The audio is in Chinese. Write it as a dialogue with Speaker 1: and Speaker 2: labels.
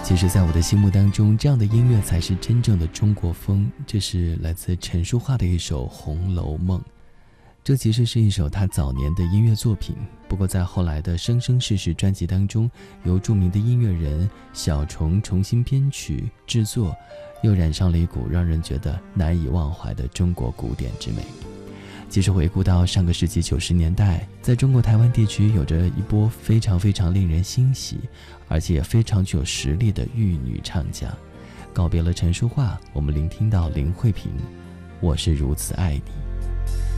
Speaker 1: 其实在我的心目当中，这样的音乐才是真正的中国风。这是来自陈淑桦的一首《红楼梦》，这其实是一首他早年的音乐作品，不过在后来的生生世世专辑当中，由著名的音乐人小虫重新编曲制作，又染上了一股让人觉得难以忘怀的中国古典之美。其实回顾到上个世纪90年代，在中国台湾地区有着一波非常非常令人欣喜，而且也非常具有实力的玉女唱将。告别了陈淑桦，我们聆听到林慧萍，我是如此爱你。